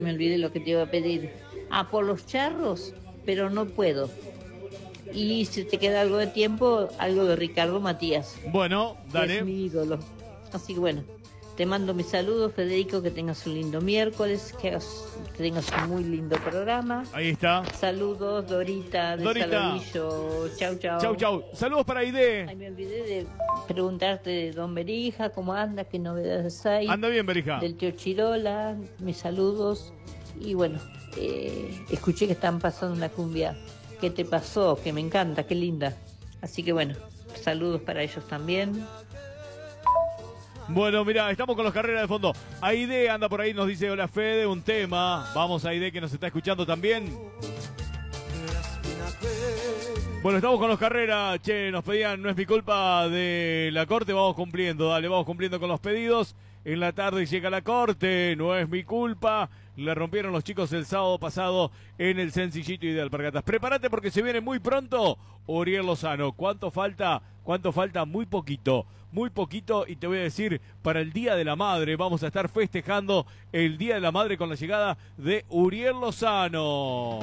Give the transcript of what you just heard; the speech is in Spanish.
Me olvidé lo que te iba a pedir. Ah, por los charros, pero no puedo. Y si te queda algo de tiempo, algo de Ricardo Matías, Bueno, que dale. es mi ídolo. Así que bueno, te mando mis saludos, Federico, que tengas un lindo miércoles, que tengas un muy lindo programa. Ahí está. Saludos, Dorita, de Dorita. Saludillo. Chau, chau. Chau, chau. Saludos para Aide. Ay, me olvidé de preguntarte de Don Berija, cómo anda, qué novedades hay. Anda bien, Berija. Del tío Chirola, mis saludos. Y bueno, escuché que están pasando una cumbia. ¿Qué te pasó? Que me encanta, qué linda. Así que bueno, saludos para ellos también. Bueno, mirá, estamos con los carreras de fondo. Aide anda por ahí, nos dice hola Fede, un tema. Vamos Aide que nos está escuchando también. Bueno, estamos con los carreras. Che, nos pedían, no es mi culpa de la corte, vamos cumpliendo, dale, vamos cumpliendo con los pedidos. En la tarde llega la corte, no es mi culpa. Le rompieron los chicos el sábado pasado en el Sencillito y de Alpargatas. Prepárate porque se viene muy pronto Uriel Lozano. ¿Cuánto falta? ¿Cuánto falta? Muy poquito, y te voy a decir, para el Día de la Madre vamos a estar festejando el Día de la Madre con la llegada de Uriel Lozano.